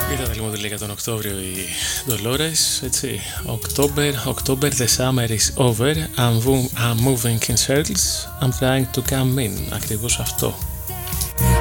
Είδατε λοιπόν τι λέει για τον Οκτώβριο η Dolores, έτσι. October, the summer is over. I'm moving in circles. I'm trying to come in. Ακριβώς αυτό.